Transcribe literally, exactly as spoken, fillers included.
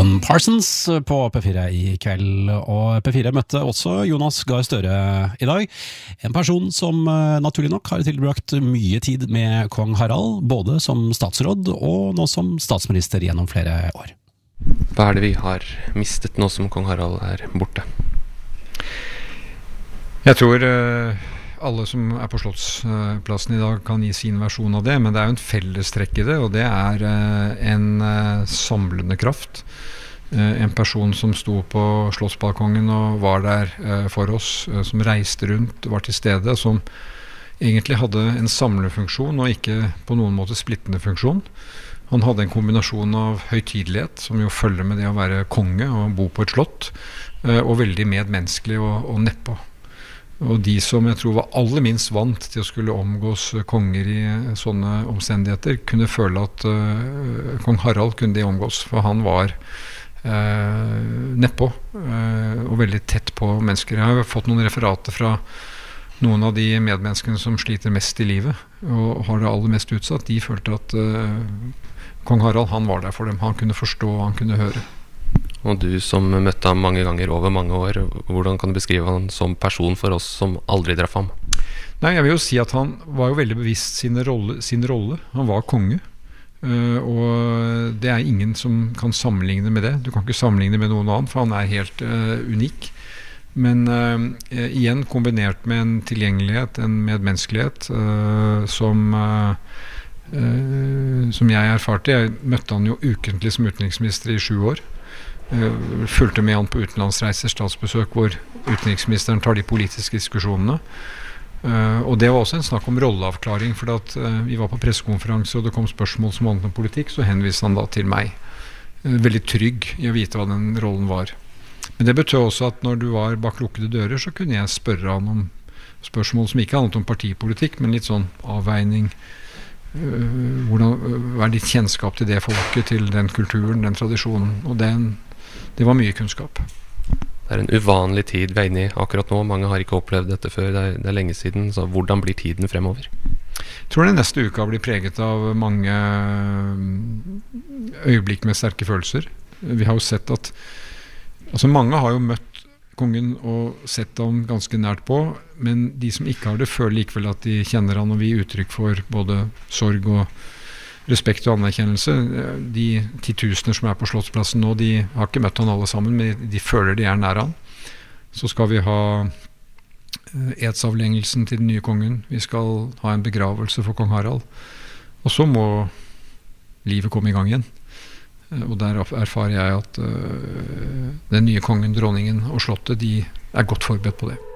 Alan Parsons på P fire i kveld, og P fire møtte også Jonas Gahr Støre i dag. En person som naturlig nok har tilbrakt mye tid med kong Harald, både som statsråd og nå som statsminister gjennom flere år. Hva er det vi har mistet nå som kong Harald er borte? Jeg tror uh, alle som er på Slottsplassen i dag kan gi sin versjon av det, men det er jo en fellestrekk i det, og det er uh, en uh, samlende kraft. Uh, en person som sto på Slottsbalkongen og var der uh, for oss, uh, som reiste rundt, var til stede, som egentlig hadde en samlefunksjon og ikke på noen måte splittende funksjon. Han hadde en kombinasjon av høytidelighet, som jo følger med det å være konge og bo på et slott, uh, og veldig medmenneskelig og, og nedpå. Og de som jeg tror var aller minst vant til å skulle omgås konger i sånne omstendigheter, kunne føle at uh, kong Harald kunne de omgås, for han var uh, nedpå uh, og veldig tett på mennesker. Jeg har fått noen referater fra noen av de medmenneskene som sliter mest i livet og har det aller mest utsatt. De følte at uh, kong Harald, han var der for dem. Han kunne forstå, han kunne høre. Og du som møtte ham mange ganger over mange år, hvordan kan du beskrive han som person for oss som aldri traff ham? Nei, jeg vil jo si at han var jo veldig bevisst sin rolle. Sin rolle. Han var konge, uh, og det er ingen som kan sammenligne med det. Du kan ikke sammenligne med noen annen, for han er helt uh, unik. Men uh, igjen kombinert med en tilgjengelighet, en medmenneskelighet, uh, som... Uh, uh, som jeg erfarte. Jeg møtte han jo ukentlig som utenriksminister i sju år. Uh, fulgte med han på utenlandsreiser, statsbesøk, hvor utenriksministeren tar de politiske diskusjonene. Uh, og det var også en snakk om rolleavklaring, for at uh, vi var på pressekonferanse og det kom spørsmål som handlet om politikk, så henviste han da til meg. Uh, veldig trygg i å vite hva den rollen var. Men det betød også at når du var bak lukkede dører, så kunne jeg spørre han om spørsmål som ikke handlet om partipolitikk, men litt sånn avveining. Uh, hvordan, uh, hva er ditt kjennskap til det folket, til den kulturen, den tradisjonen, og den det var mye kunnskap. Det er en uvanlig tid vi er inne i akkurat nå. Mange har ikke opplevd dette før. Det er, det er lenge siden. Så hvordan blir tiden fremover? Jeg tror den neste uka blir preget av mange øyeblikk med sterke følelser. Vi har jo sett at altså mange har jo møtt kongen og sett ham ganske nært på, men de som ikke har det, føler likevel at de kjenner han, og vi gir uttrykk for både sorg og respekt og anerkjennelse. De titusener som er på Slottsplassen nå, de har ikke møtt han alle sammen, men de føler de er nær han. Så skal vi ha edsavlengelsen til den nye kongen. Vi skal ha en begravelse for kong Harald. Og så må livet komme i gang igjen. Og der erfarer jeg at uh, den nye kongen, dronningen og slottet, de er godt forberedt på det.